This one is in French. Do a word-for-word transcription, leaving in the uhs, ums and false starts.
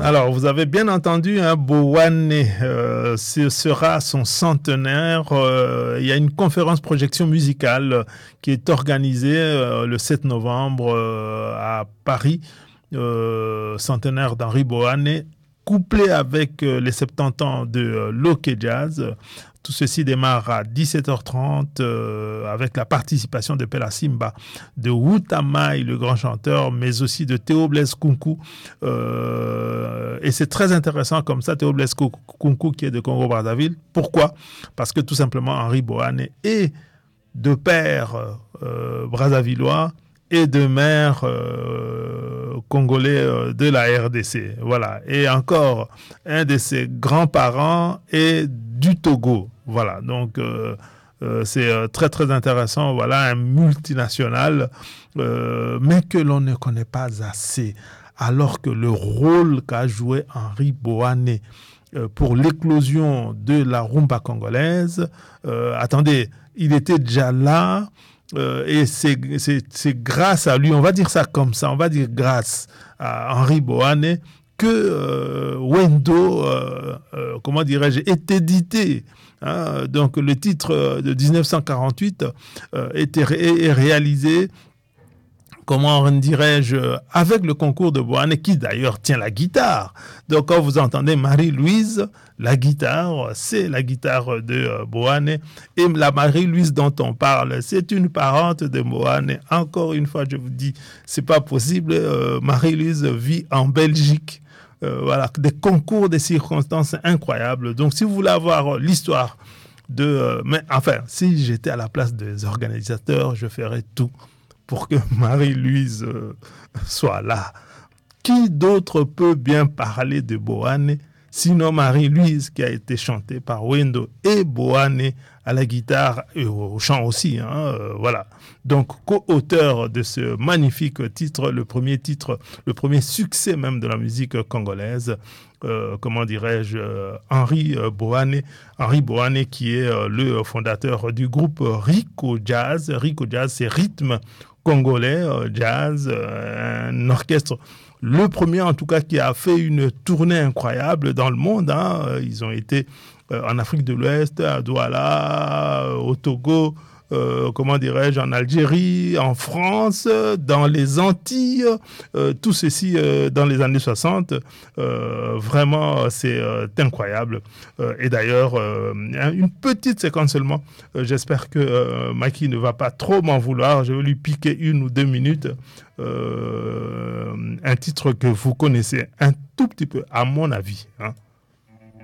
Alors, vous avez bien entendu, hein, Bowane, euh, ce sera son centenaire. Euh, il y a une conférence projection musicale euh, qui est organisée euh, le sept novembre euh, à Paris, euh, centenaire d'Henri Bowane, couplé avec euh, les soixante-dix ans de euh, Loke Jazz. Tout ceci démarre à dix-sept heures trente euh, avec la participation de Pela Simba, de Wutamai, le grand chanteur, mais aussi de Théo Blaise Kunku. Euh, et c'est très intéressant comme ça, Théo Blaise Kunku qui est de Congo-Brazzaville. Pourquoi ? Parce que tout simplement, Henri Bowane est de père euh, brazzavillois et de mère euh, congolais euh, de la R D C. Voilà. Et encore, un de ses grands-parents est du Togo. Voilà. Donc, euh, euh, c'est euh, très, très intéressant. Voilà, un multinational, euh, mais que l'on ne connaît pas assez. Alors que le rôle qu'a joué Henri Bowane euh, pour l'éclosion de la rumba congolaise, euh, attendez, il était déjà là. Euh, et c'est, c'est, c'est grâce à lui, on va dire ça comme ça, on va dire grâce à Henri Bowane que euh, Wendo, euh, euh, comment dirais-je, est édité. Hein, donc le titre de dix-neuf cent quarante-huit euh, était ré- est réalisé, comment dirais-je, avec le concours de Bowane, qui d'ailleurs tient la guitare. Donc quand vous entendez Marie-Louise, la guitare, c'est la guitare de euh, Bowane. Et la Marie-Louise dont on parle, c'est une parente de Bowane. Encore une fois, je vous dis, c'est pas possible. Euh, Marie-Louise vit en Belgique. Euh, voilà, des concours, des circonstances incroyables. Donc si vous voulez avoir l'histoire de... Euh, mais enfin, si j'étais à la place des organisateurs, je ferais tout pour que Marie-Louise euh, soit là. Qui d'autre peut bien parler de Bowane sinon Marie-Louise, qui a été chantée par Wendo et Bowane à la guitare et au chant aussi. Hein, euh, voilà. Donc, co-auteur de ce magnifique titre, le premier titre, le premier succès même de la musique congolaise, euh, comment dirais-je, euh, Henri euh, Bowane. Henri Bowane qui est euh, le fondateur du groupe Rico Jazz. Rico Jazz, c'est rythme congolais, euh, jazz, euh, un orchestre, le premier en tout cas qui a fait une tournée incroyable dans le monde. Hein. Ils ont été euh, en Afrique de l'Ouest, à Douala, euh, au Togo, euh, comment dirais-je, en Algérie, en France, dans les Antilles, euh, tout ceci euh, dans les années soixante. Euh, vraiment, c'est euh, incroyable. Euh, et d'ailleurs, euh, une petite séquence seulement. Euh, j'espère que euh, Maki ne va pas trop m'en vouloir. Je vais lui piquer une ou deux minutes. Euh, un titre que vous connaissez un tout petit peu, à mon avis. Hein.